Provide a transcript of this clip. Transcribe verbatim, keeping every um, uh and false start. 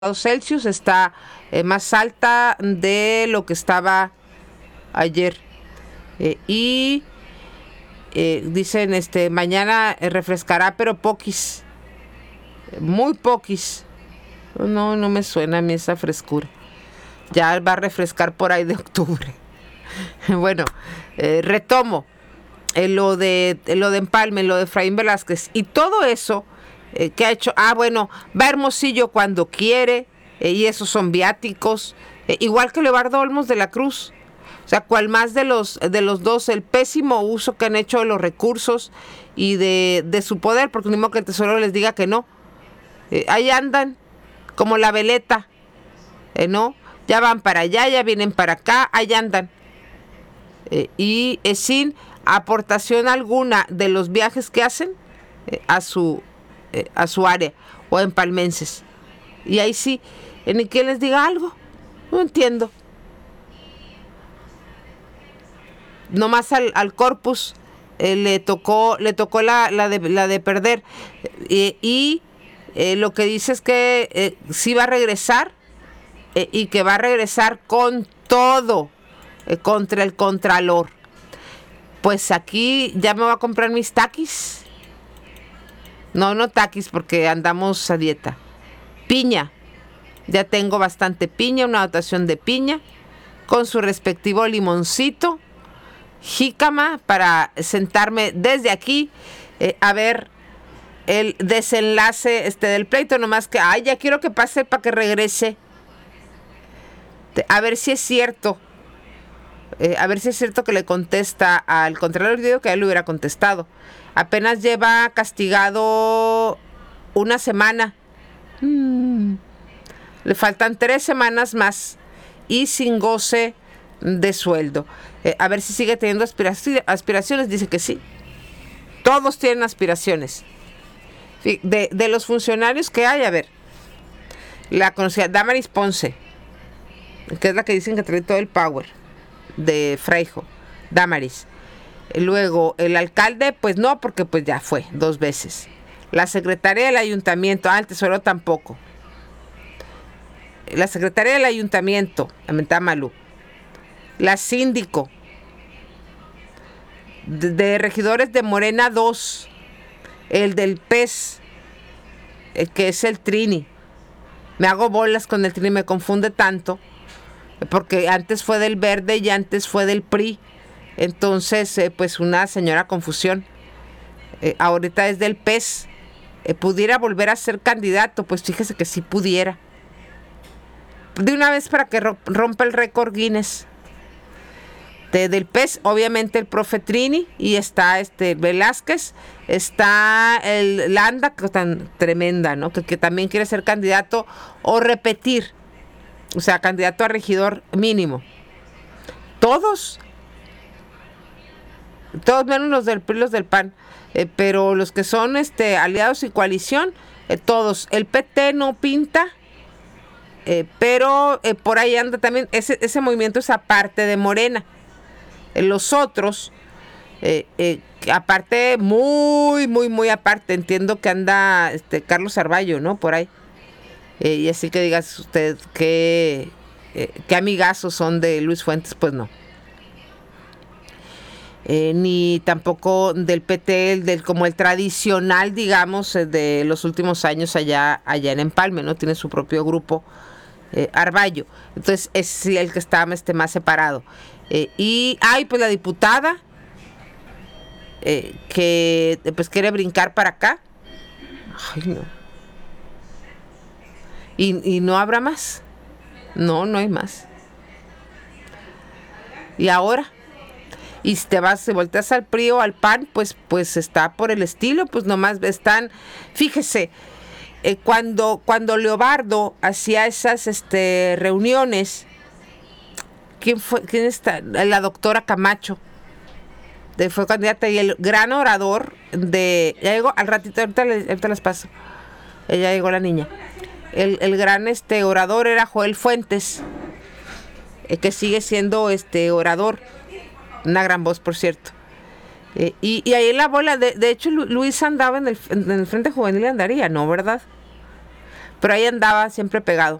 grados Celsius, está eh, más alta de lo que estaba ayer. Eh, y eh, dicen, este, mañana refrescará, pero poquis, muy poquis. No, no me suena a mí esa frescura. Ya va a refrescar por ahí de octubre. Bueno, eh, retomo eh, lo de eh, lo de Empalme, lo de Efraín Velázquez y todo eso eh, que ha hecho. Ah, bueno, va Hermosillo cuando quiere eh, y esos son viáticos, eh, igual que Leobardo Olmos de la Cruz. O sea, cual más de los de los dos, el pésimo uso que han hecho de los recursos y de, de su poder, porque ni modo que el tesorero les diga que no. Eh, ahí andan como la veleta, eh, ¿no? Ya van para allá, ya vienen para acá, ahí andan. Eh, y eh, sin aportación alguna de los viajes que hacen eh, a su eh, a su área o empalmenses. Y ahí sí, eh, ni quien les diga algo. No entiendo. Nomás al, al corpus eh, le tocó le tocó la, la, de, la de perder. Eh, y eh, lo que dice es que eh, sí va a regresar eh, y que va a regresar con todo eh, contra el contralor. Pues aquí ya me voy a comprar mis taquis. No, no taquis porque andamos a dieta. Piña. Ya tengo bastante piña, una dotación de piña con su respectivo limoncito, jícama para sentarme desde aquí eh, a ver el desenlace este del pleito, nomás que ay, ya quiero que pase para que regrese. A ver si es cierto. Eh, a ver si es cierto que le contesta al contralor. Yo digo que a él le hubiera contestado. Apenas lleva castigado una semana. Mm. Le faltan tres semanas más y sin goce de sueldo. Eh, a ver si sigue teniendo aspiraci- aspiraciones. Dice que sí. Todos tienen aspiraciones. De, de los funcionarios que hay, a ver, la conocida Damaris Ponce, que es la que dicen que trae todo el power de Fraijo, Damaris. Luego el alcalde, pues no, porque pues ya fue dos veces. La secretaria del ayuntamiento, ah, el tesorero tampoco. La secretaria del ayuntamiento, Amentámalu. La síndico de, de regidores de Morena dos. El del P E S, el que es el Trini. Me hago bolas con el Trini, me confunde tanto. Porque antes fue del Verde y antes fue del P R I. Entonces, eh, pues una señora confusión. Eh, ahorita es del P E S. Eh, ¿Pudiera volver a ser candidato? Pues fíjese que sí pudiera. De una vez para que rompa el récord Guinness. De, del P E S, obviamente el profe Trini. Y está este Velázquez. Está el Landa, que tan tremenda, ¿no? Que, que también quiere ser candidato o repetir. O sea, candidato a regidor mínimo. Todos. Todos menos los del P R I, los del P A N. Eh, pero los que son este, aliados y coalición, eh, todos. El P T no pinta. Eh, pero eh, por ahí anda también. Ese, ese movimiento es aparte de Morena. Eh, los otros, eh, eh, aparte, muy, muy, muy aparte. Entiendo que anda este, Carlos Arballo, ¿no? Por ahí. Eh, y así que digas usted que eh, qué amigazos son de Luis Fuentes, pues no. Eh, ni tampoco del P T, el del, como el tradicional, digamos, eh, de los últimos años allá, allá en Empalme, ¿no? Tiene su propio grupo, eh, Arballo. Entonces es el que está este, más separado. Eh, y hay pues la diputada eh, que pues quiere brincar para acá. Ay, no. Y, y no habrá más. No, no hay más. Y ahora, y si te vas, si volteas al P R I o al P A N, pues, pues está por el estilo, pues nomás están, fíjese, eh, cuando, cuando Leobardo hacía esas este, reuniones, ¿quién fue? ¿Quién está? La doctora Camacho, de, fue candidata y el gran orador de, ya llegó, al ratito, ahorita, ahorita les paso, ya llegó la niña. El, el gran este orador era Joel Fuentes, eh, que sigue siendo este orador, una gran voz, por cierto. Eh, y, y ahí en la bola, de, de hecho, Luis andaba en el, en el Frente Juvenil, andaría, ¿no? ¿Verdad? pero ahí andaba siempre pegado.